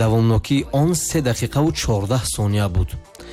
давомнокии он 3 дақиқаву 14 сония буд.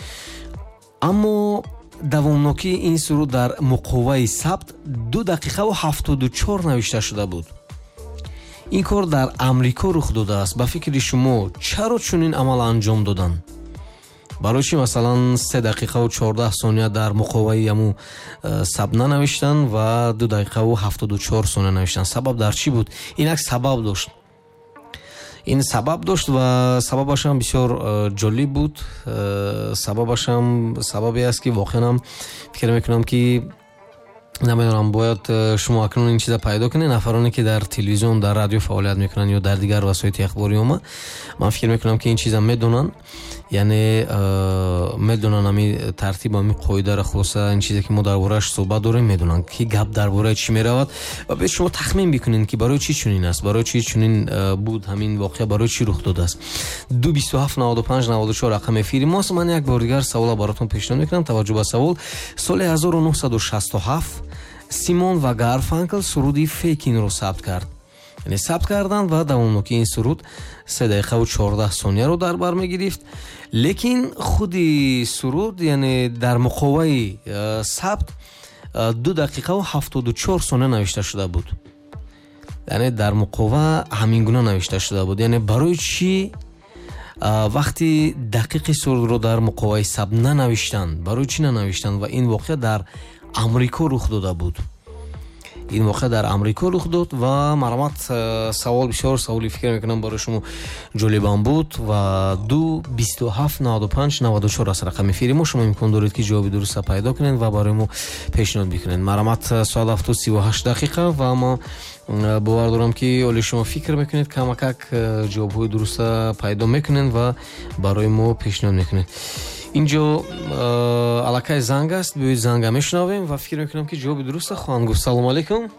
Аммо давомнокии ин суруд дар муқоваи сабт 2 дақиқаву 74 навишта шуда буд. ин кор дар Амрико рух додааст. ба фикри шумо чаро чунин амал анҷом доданд? барои чӣ масалан 3 дақиқаву 14 сония дар муқоваи яму сабт нанавиштанд ва 2 дақиқаву 74 сония навиштанд? сабаб дар чӣ буд? инак сабаб дошт. ин сабаб дошт ва сабабаш ҳам бисёр ҷолиб буд. сабабаш ҳам сабабе аст ки воқеан фикр мекунам ки намедонам, бояд шумо акнун ин чиза пайдо кунед. нафароне ки дар телевизион, дар радио фаъолият мекунанд ё дар дигар васоити ахбори омма, ман фикр мекунам ки ин чиза медонанд, яъне медонанд ҳамин тартиб, ҳамин қоидаро, хулоса ин чизе ки мо дар борааш суҳбат дорем, медонанд ки гап дар бораи чӣ меравад ва бе шумо тахмин бикунед ки барои чӣ чунин аст, барои чӣ чунин буд, ҳамин воқеа барои чӣ рух додааст. 2279594 рақам эфири мост. ман як бор дигар савола баротон пешниҳод мекунам. таваҷҷӯҳ ба савол. соли 1967 Симон ва Гарфанкл суруди Фекинро сабт кард. яъне сабт карданд ва давомнокии ин суруд 3 дақиқаву 14 сонияро дар бар мегирифт. лекин худи суруд, яъне дар муқоваи сабт 2 дақиқаву 74 сония навишта шуда буд. яъне дар муқова ҳамин гуна навишта шуда буд. яъне барои чӣ вақти дақиқи сурудро дар муқоваи сабт нанавиштанд? барои чӣ нанавиштанд? ва ин воқеа дар Амрико рух дода буд. ин воқеа дар Амрико рух дод ва марамат савол бисёр саволи фикр мекунам барои шумо ҷолибам буд ва 2279594 аст рақами эфири мо. шумо имкон доред ки ҷавоби дуруста пайдо кунед ва барои мо пешниҳод бикунед. марамат соат 7:38 дақиқа ва мо бовар дорам ки оли шумо фикр мекунед, камакак ҷавобҳои дуруста пайдо мекунед ва барои мо пешниҳод мекунед. инҷо аллакай занг аст. биёед занга мешунавем ва фикр мекунам ки ҷавоби дуруста хоҳанд гуфт. салому алайкум.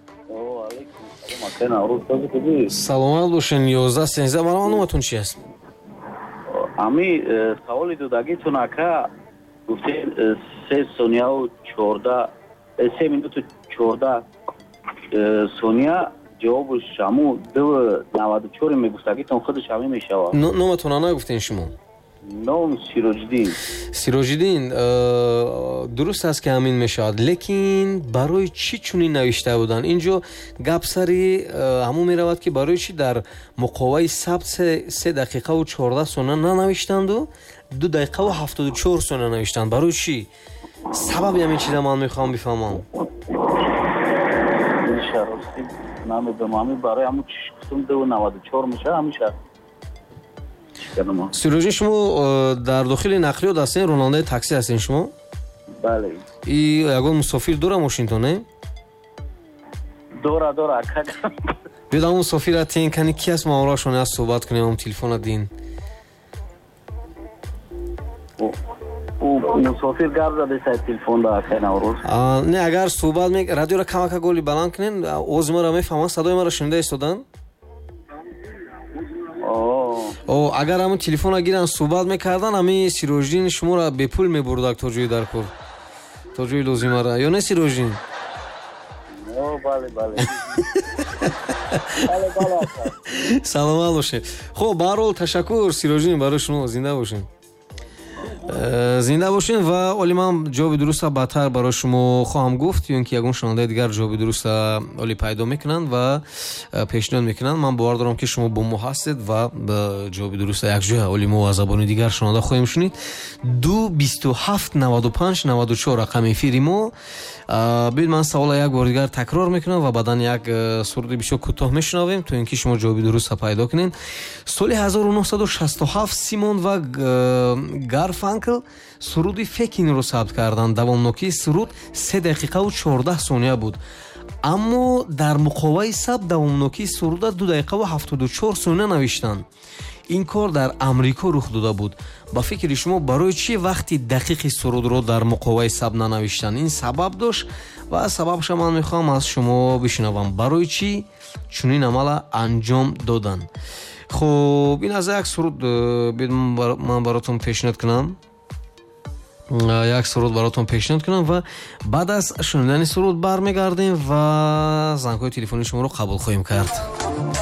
саломат бошен. 11-13 марҳамат. номатон чӣ аст? ами саволи додагитон ака гуфтед 3 сонияу 14 3 минуту 14 сония ҷавобу шаму 294 мегуфтагитон худаш ҳамин мешавад. номатон ана гуфтен шумо? ном Сироҷиддин. Сироҷиддин, дуруст аст ки ҳамин мешавад, лекин барои чӣ чунин навишта буданд? инҷо гап сари ҳамон меравад ки барои чӣ дар муқоваи сабт 3 дақиқаву 14 сония нанавиштанду 2 дақиқаву 74 сония навиштанд? барои чӣ? сабаби ҳамин чиза ман мехоҳам бифаҳмам. намедонам барои ҳамун чӣ гуфтам 294 мешавад ҳамиша. Сироҷи, шумо дар дохили нақлиёт ҳастен? ронандаи такси ҳастен шумо? бале. И ягон мусофир дора мошинтон, не? дора биёд ҳамун мусофира тен кани ки аст маъмурашон аст суҳбат кунем, ҳамун телефона дин. мусофир гап зада сай телефон да акай наврӯз. Не, агар суҳбат радиора камака голи баланд кунен, овози маро мефаҳманд, садои маро шунида истодан? агар ҳамун телефона гиран суҳбат мекардан, ҳамин Сироҷдин шуморо бепул мебурдак то ҷои дар кор, то ҷои лозимара, ё не Сироҷдин? бале. саломат бошед. хуб, ба ҳар ҳол ташаккур Сироҷдин, барои шумо зинда бошед. зинда бошед ва оли ман ҷавоби дуруста баъдтар барои шумо хоҳам гуфт, ё ин ки ягон шунавандаи дигар ҷавоби дуруста оли пайдо мекунанд ва пешниҳод мекунанд. ман бовар дорам ки шумо бо мо ҳастед ва ҷавоби дуруста якҷоя оли мо ва забони дигар шунаванда хоҳем шунид. 2279594 рақами эфири мо. биёед ман савола як бор дигар такрор мекунам ва баъдан як суруди бисёр кӯтоҳ мешунавем то ин ки шумо ҷавоби дуруста пайдо кунед. соли 1967 Симон ва Гарфанкл суруди Фекинро сабт карданд. давомнокии суруд 3 дақиқаву 14 сония буд. аммо дар муқоваи сабт давомнокии суруда 2 дақиқаву 74 сония навиштанд. ин кор дар Амрико рух дода буд. ба фикри шумо барои чӣ вақти дақиқи сурудро дар муқоваи сабт нанавиштанд? ин сабаб дошт ва сабабша ман мехоҳам аз шумо бишунавам. барои чӣ чунин амала анҷом доданд? хуб, ин аз як суруд ман баротон пешниҳод кунам. як суруд баротон пешниҳод кунам ва баъд аз шунидани суруд бармегардем ва зангҳои телефони шуморо қабул хоҳем кард.